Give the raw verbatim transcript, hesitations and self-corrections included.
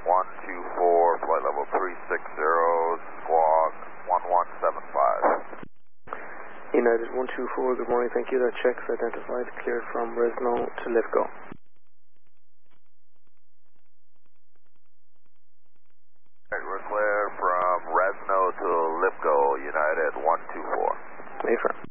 one two four, flight level three six zero, squawk one one seven five. United one two four, good morning, thank you. That check's identified, cleared from Resno to Lithgow. Right, we're clear from Resno to Lithgow, United one two four. Mayfair.